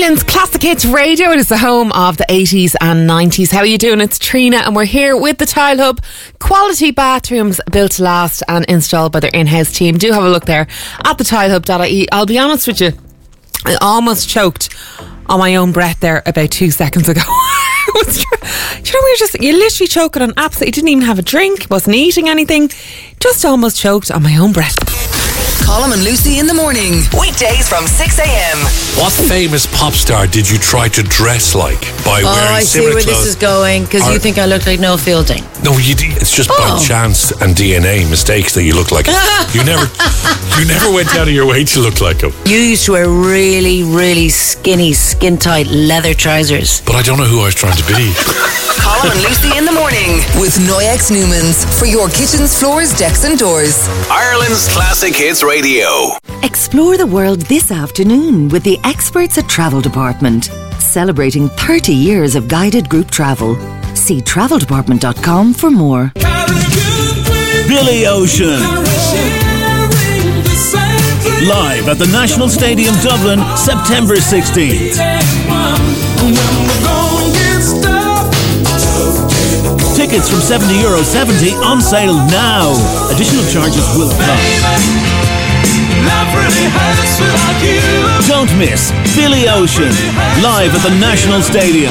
Ireland's Classic Hits Radio. It is the home of the 80s and 90s. How are you doing? It's Trina and we're here with the Tile Hub. Quality bathrooms built to last and installed by their in-house team. Do have a look there at thetilehub.ie. I'll be honest with you, I almost choked on my own breath there about 2 seconds ago. You literally choking on absolutely, didn't even have a drink, wasn't eating anything, just almost choked on my own breath. Colm and Lucy in the morning. Weekdays from 6 a.m. What famous pop star did you try to dress like by wearing I see similar where clothes? this is going, because you think I look like Noel Fielding. No, it's just by chance and DNA mistakes that you look like him. You never went out of your way to look like him. You used to wear really, really skinny, skin-tight leather trousers. But I don't know who I was trying to be. Colm and Lucy in the morning with Noyex Newmans for your kitchens, floors, decks and doors. Ireland's Classic Hits Radio. Explore the world this afternoon with the experts at Travel Department, celebrating 30 years of guided group travel. See traveldepartment.com for more. Billy Ocean, live at the National Stadium Dublin, September 16th. Tickets from €70 on sale now. Additional charges will apply. Don't miss Billy Ocean, live at the National Stadium.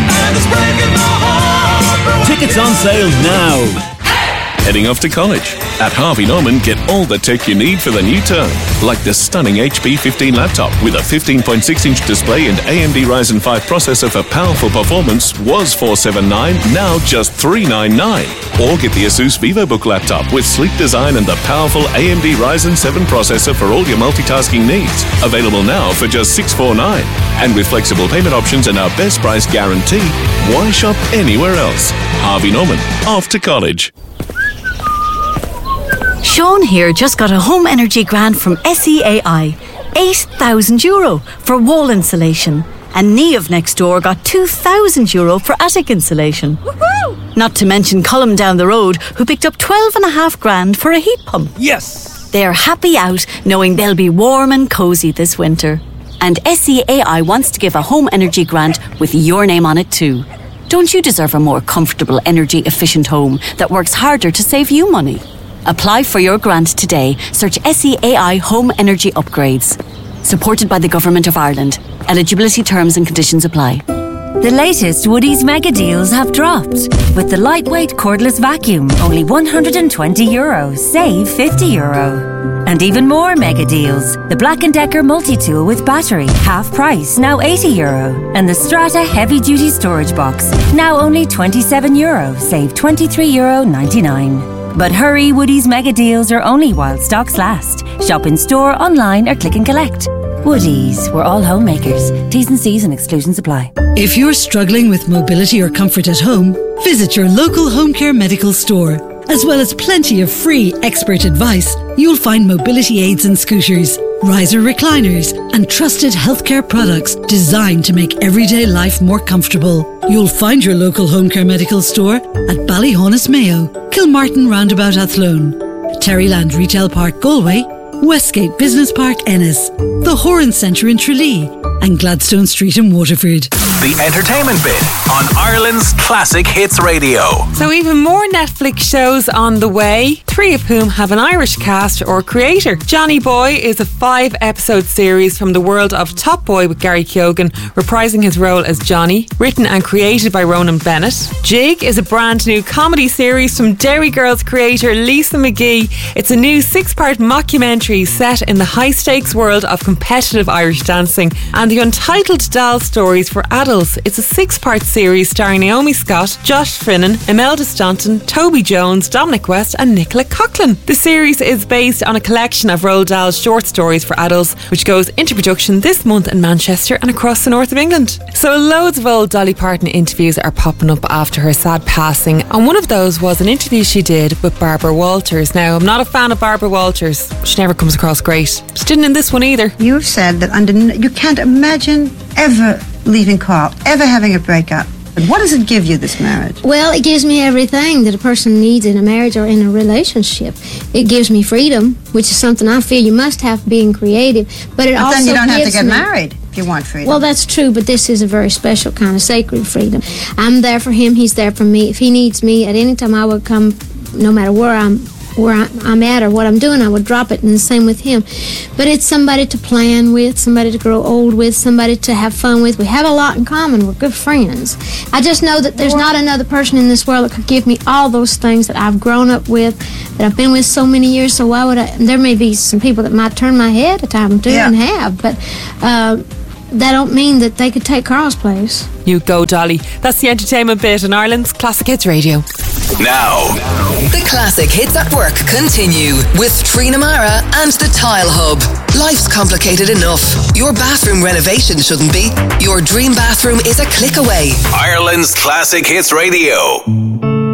Tickets on sale now. Heading off to college? At Harvey Norman, get all the tech you need for the new term, like the stunning HP 15 laptop with a 15.6-inch display and AMD Ryzen 5 processor for powerful performance was $479, now just $399. Or get the Asus VivoBook laptop with sleek design and the powerful AMD Ryzen 7 processor for all your multitasking needs. Available now for just $649. And with flexible payment options and our best price guarantee, why shop anywhere else? Harvey Norman, off to college. Sean here just got a home energy grant from SEAI, €8,000 for wall insulation, and Niamh next door got €2,000 for attic insulation. Woohoo! Not to mention Colm down the road, who picked up $12,500 for a heat pump. Yes! They're happy out knowing they'll be warm and cosy this winter. And SEAI wants to give a home energy grant with your name on it too. Don't you deserve a more comfortable, energy-efficient home that works harder to save you money? Apply for your grant today. Search SEAI Home Energy Upgrades. Supported by the Government of Ireland. Eligibility terms and conditions apply. The latest Woodies mega deals have dropped. With the lightweight cordless vacuum, only €120, save €50. And even more mega deals. The Black & Decker multi-tool with battery, half price, now €80. And the Strata heavy-duty storage box, now only €27, save €23.99. But hurry, Woodies mega deals are only while stocks last. Shop in store, online or click and collect. Woodies, we're all homemakers. T's and C's and exclusions apply. If you're struggling with mobility or comfort at home, visit your local home care medical store. As well as plenty of free expert advice, you'll find mobility aids and scooters, riser recliners, and trusted healthcare products designed to make everyday life more comfortable. You'll find your local home care medical store at Ballyhonus Mayo, Kilmartin Roundabout Athlone, Terryland Retail Park Galway, Westgate Business Park Ennis, the Horan Centre in Tralee, and Gladstone Street in Waterford. The entertainment bit on Ireland's Classic Hits Radio. So even more Netflix shows on the way, 3 of whom have an Irish cast or creator. Johnny Boy is a 5-episode series from the world of Top Boy with Gary Keoghan, reprising his role as Johnny, written and created by Ronan Bennett. Jig is a brand new comedy series from Derry Girls creator Lisa McGee. It's a new 6-part mockumentary set in the high-stakes world of competitive Irish dancing and the Untitled Doll Stories for Adults. It's a 6-part series starring Naomi Scott, Josh Finnan, Imelda Staunton, Toby Jones, Dominic West and Nicola Coughlan. The series is based on a collection of Roald Dahl's short stories for adults, which goes into production this month in Manchester and across the north of England. So loads of old Dolly Parton interviews are popping up after her sad passing, and one of those was an interview she did with Barbara Walters. Now, I'm not a fan of Barbara Walters. She never comes across great. She didn't in this one either. You've said that you can't imagine ever leaving Carl, ever having a breakup. But what does it give you, this marriage? Well, it gives me everything that a person needs in a marriage or in a relationship. It gives me freedom, which is something I feel you must have being creative. But then you don't have to get married. if you want freedom. Well, that's true, but this is a very special kind of sacred freedom. I'm there for him, he's there for me. If he needs me at any time, I would come, no matter where I'm at or what I'm doing, I would drop it, and the same with him. But it's somebody to plan with, somebody to grow old with, somebody to have fun with. We have a lot in common. We're good friends. I just know that there's not another person in this world that could give me all those things that I've grown up with, that I've been with so many years, so why would I? There may be some people that might turn my head at time too, and have, but that don't mean that they could take Carl's place. You go, Dolly. That's the entertainment bit on Ireland's Classic Hits Radio. Now, the Classic Hits at Work continue with Trina Mara and the Tile Hub. Life's complicated enough. Your bathroom renovation shouldn't be. Your dream bathroom is a click away. Ireland's Classic Hits Radio.